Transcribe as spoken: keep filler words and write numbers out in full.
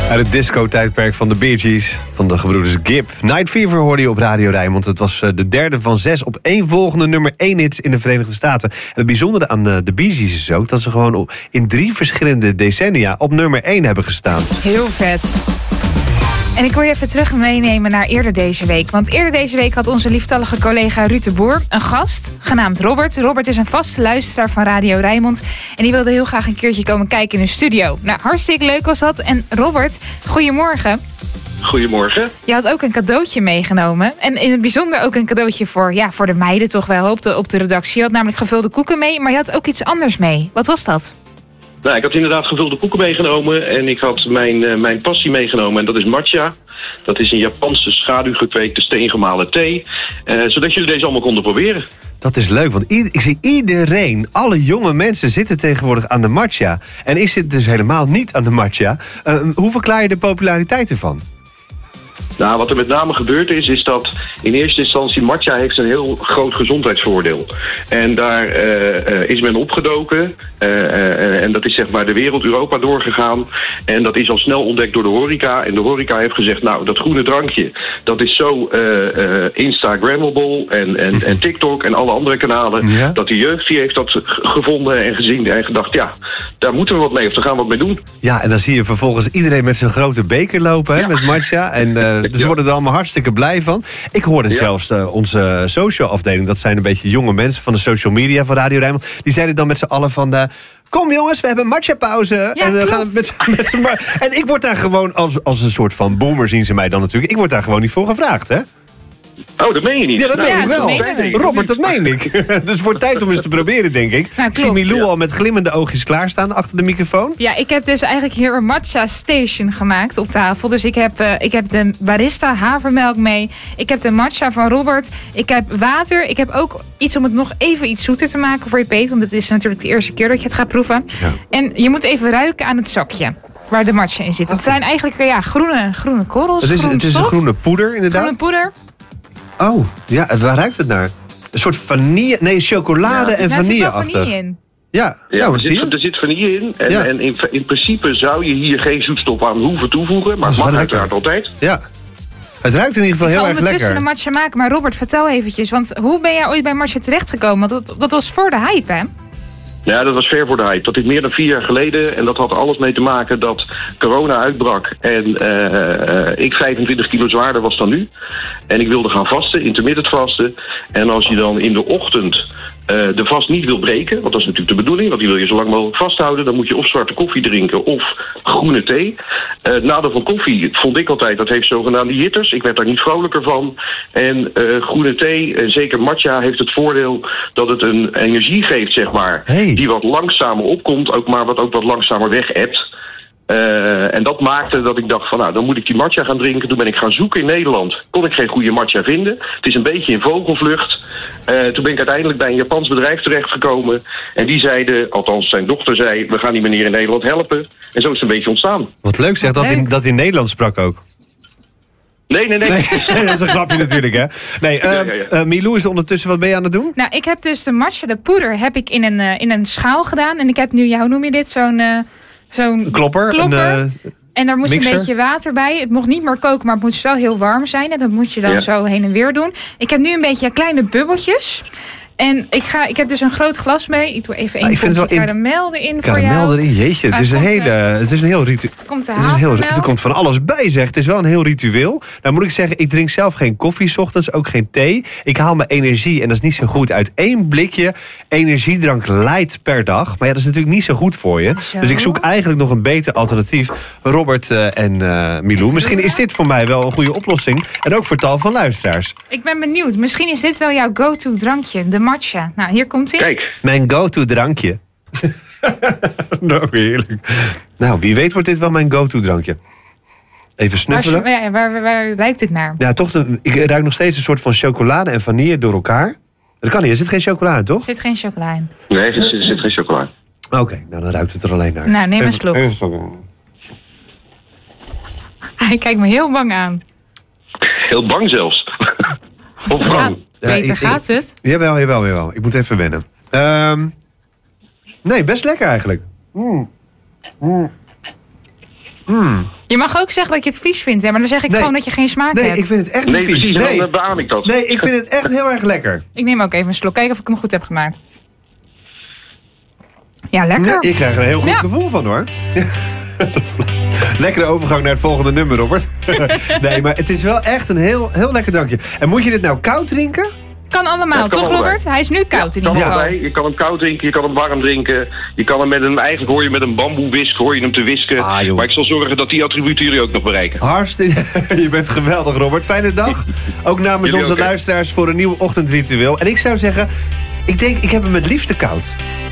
Uit het disco-tijdperk van de Bee Gees, van de gebroeders Gibb. Night Fever hoorde je op Radio Rijnmond. Het was de derde van zes op één volgende nummer één hits in de Verenigde Staten. En het bijzondere aan de Bee Gees is ook dat ze gewoon in drie verschillende decennia op nummer één hebben gestaan. Heel vet. En ik wil je even terug meenemen naar eerder deze week. Want eerder deze week had onze lieftallige collega Ruud de Boer een gast, genaamd Robert. Robert is een vaste luisteraar van Radio Rijnmond. En die wilde heel graag een keertje komen kijken in de studio. Nou, hartstikke leuk was dat. En Robert, goedemorgen. Goedemorgen. Je had ook een cadeautje meegenomen. En in het bijzonder ook een cadeautje voor, ja, voor de meiden toch wel op de, op de redactie. Je had namelijk gevulde koeken mee, maar je had ook iets anders mee. Wat was dat? Nou, ik had inderdaad gevulde koeken meegenomen en ik had mijn, uh, mijn passie meegenomen en dat is matcha. Dat is een Japanse schaduwgekweekte steengemalen thee, uh, zodat jullie deze allemaal konden proberen. Dat is leuk, want i- ik zie iedereen, alle jonge mensen zitten tegenwoordig aan de matcha. En ik zit dus helemaal niet aan de matcha. Uh, hoe verklaar je de populariteit ervan? Nou, wat er met name gebeurd is, is dat in eerste instantie matcha heeft een heel groot gezondheidsvoordeel. En daar uh, uh, is men opgedoken. Uh, uh, en dat is zeg maar de wereld, Europa doorgegaan. En dat is al snel ontdekt door de horeca. En de horeca heeft gezegd, nou, dat groene drankje, dat is zo uh, uh, Instagrammable en, en, en TikTok en alle andere kanalen. Ja? Dat de jeugd die heeft dat gevonden en gezien en gedacht, ja, daar moeten we wat mee of daar gaan we wat mee doen. Ja, en dan zie je vervolgens iedereen met zijn grote beker lopen, hè, ja. met matcha. En uh, dus ja. worden er allemaal hartstikke blij van. Ik hoorde ja. zelfs uh, onze social afdeling, dat zijn een beetje jonge mensen van de social media van Radio Rijnmond. Die zeiden dan met z'n allen van, uh, kom jongens, we hebben matcha pauze. Ja, en, uh, gaan met, met z'n maar. En ik word daar gewoon, als, als een soort van boomer zien ze mij dan natuurlijk. Ik word daar gewoon niet voor gevraagd, hè? Oh, dat meen je niet? Ja, dat nou, meen ik wel. Meen Robert, dat meen ik. Dus voor tijd om eens te proberen, denk ik. Nou, ik zie Milou ja. al met glimmende oogjes klaarstaan achter de microfoon. Ja, ik heb dus eigenlijk hier een matcha station gemaakt op tafel. Dus ik heb, uh, ik heb de barista havermelk mee. Ik heb de matcha van Robert. Ik heb water. Ik heb ook iets om het nog even iets zoeter te maken voor je Peet. Want het is natuurlijk de eerste keer dat je het gaat proeven. Ja. En je moet even ruiken aan het zakje waar de matcha in zit. Het zijn eigenlijk ja, groene, groene korrels. Het is, het is een groene poeder, inderdaad. Groene poeder. Oh, ja, waar ruikt het naar? Een soort vanille, nee, chocolade ja. en nou, vanille-achtig. Er zit vanille in. Ja, ja nou, er, zit, er zit vanille in. En, ja. en in, in principe zou je hier geen zoetstof aan hoeven toevoegen. Maar het mag uiteraard altijd. Ja. Het ruikt in ieder geval heel erg lekker. Ik ga ondertussen een matcha maken. Maar Robert, vertel eventjes. Want hoe ben jij ooit bij matcha terechtgekomen? Want dat, dat was voor de hype, hè? Ja, dat was ver voor de hype. Dat is meer dan vier jaar geleden. En dat had alles mee te maken dat corona uitbrak. En uh, ik vijfentwintig kilo zwaarder was dan nu. En ik wilde gaan vasten, intermittent vasten. En als je dan in de ochtend uh, de vast niet wil breken, want dat is natuurlijk de bedoeling, want die wil je zo lang mogelijk vasthouden, dan moet je of zwarte koffie drinken of groene thee. Uh, het nadeel van koffie vond ik altijd, dat heeft zogenaamde jitters. Ik werd daar niet vrolijker van. En uh, groene thee, en zeker matcha, heeft het voordeel dat het een energie geeft, zeg maar. Hey. Die wat langzamer opkomt, ook maar wat ook wat langzamer weg hebt. Uh, en dat maakte dat ik dacht van, nou, dan moet ik die matcha gaan drinken. Toen ben ik gaan zoeken in Nederland. Kon ik geen goede matcha vinden. Het is een beetje in vogelvlucht. Uh, toen ben ik uiteindelijk bij een Japans bedrijf terechtgekomen. En die zeiden, althans zijn dochter zei, we gaan die meneer in Nederland helpen. En zo is het een beetje ontstaan. Wat leuk zeg, dat hij dat in Nederland sprak ook. Nee, nee, nee. nee. Dat is een grapje natuurlijk, hè. Nee, uh, ja, ja, ja. Uh, Milou is ondertussen, wat ben je aan het doen? Nou, ik heb dus de matcha, de poeder, heb ik in een, uh, in een schaal gedaan. En ik heb nu, ja, hoe noem je dit, zo'n... Uh, zo'n klopper. klopper. Een, uh, en daar moest mixer. een beetje water bij. Het mocht niet meer koken, maar het moest wel heel warm zijn. En dat moet je dan ja. zo heen en weer doen. Ik heb nu een beetje kleine bubbeltjes. En ik, ga, ik heb dus een groot glas mee. Ik doe even één kopje karamel erin voor jou. Karamel erin, jeetje. Het is, een hele, het is een heel ritueel. Komt het is een heel, er komt van alles bij, zeg. Het is wel een heel ritueel. Nou moet ik zeggen, ik drink zelf geen koffie 's ochtends, ook geen thee. Ik haal mijn energie, en dat is niet zo goed, uit één blikje energiedrank light per dag. Maar ja, dat is natuurlijk niet zo goed voor je. Zo. Dus ik zoek eigenlijk nog een beter alternatief. Robert uh, en uh, Milou. Misschien is dit voor mij wel een goede oplossing. En ook voor tal van luisteraars. Ik ben benieuwd. Misschien is dit wel jouw go-to drankje. De matcha. Nou, hier komt hij. Kijk. Mijn go-to drankje. Nou, heerlijk. Nou, wie weet wordt dit wel mijn go-to drankje. Even snuffelen. Waar, ja, waar, waar, waar ruikt dit naar? Ja, toch. De, ik ruik nog steeds een soort van chocolade en vanille door elkaar. Dat kan niet. Er zit geen chocolade, toch? Er zit geen chocola in. Nee, er zit, er zit geen chocolade. Oké, okay, nou dan ruikt het er alleen naar. Nou, neem een slok. Hij kijkt me heel bang aan. Heel bang zelfs. Of bang. Ja, Peter, ja, ik, gaat het? Ik, jawel, jawel, jawel. Ik moet even wennen. Um, nee, best lekker eigenlijk. Mm. Mm. Mm. Je mag ook zeggen dat je het vies vindt, hè, maar dan zeg ik Nee. gewoon dat je geen smaak Nee, hebt. ik vind het echt niet Nee, vies. precies, Nee. dan beaam ik dat. nee, ik vind het echt heel erg lekker. Ik neem ook even een slok, kijken of ik hem goed heb gemaakt. Ja, lekker. Ja, ik krijg er een heel goed Ja. gevoel van, hoor. Lekkere overgang naar het volgende nummer, Robert. Nee, maar het is wel echt een heel, heel lekker drankje. En moet je dit nou koud drinken? Kan allemaal, Ja, kan toch allebei. Robert? Hij is nu koud in Kan ieder geval. allebei. Je kan hem koud drinken, je kan hem warm drinken. Je kan hem met een, eigenlijk hoor je met een bamboewisk hoor je hem te wisken. Ah, joh. Maar ik zal zorgen dat die attributen jullie ook nog bereiken. Hartstikke. Je bent geweldig, Robert. Fijne dag. Ook namens Jullie onze ook, hè? luisteraars voor een nieuw ochtendritueel. En ik zou zeggen, ik denk, ik heb hem het liefste koud.